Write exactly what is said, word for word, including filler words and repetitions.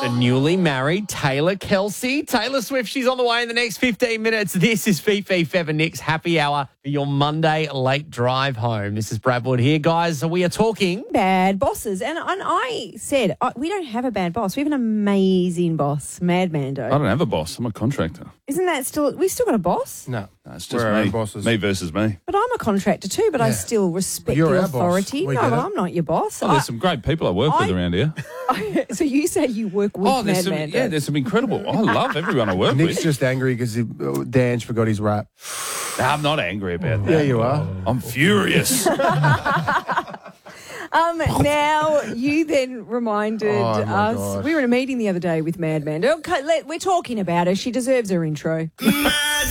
The newly married Taylor Kelsey. Taylor Swift, she's on the way in the next fifteen minutes. This is Fifi, Fev and Nick's happy hour for your Monday late drive home. This is Brad Wood here, guys. We are talking bad bosses. And, and I said, I, we don't have a bad boss. We have an amazing boss, Mad Mando. I don't have a boss. I'm a contractor. Isn't that still, we still got a boss? No. No, it's just We're our me. own bosses. Me versus me. But I'm a contractor too, but I Yeah. still respect You're the our boss. authority. We No, get well, it. I'm not your boss. Oh, I- there's some great people I work with I- around here. so you say you work with Oh, there's Mad some, Mando? yeah, there's some incredible. I love everyone I work Nick's with. just angry because Dange forgot his rap. I'm not angry about that. Yeah, you are. I'm furious. Um, now, you then reminded Oh, my us. gosh. We were in a meeting the other day with Mad Mando. Okay, let- We're talking about her. She deserves her intro. Mad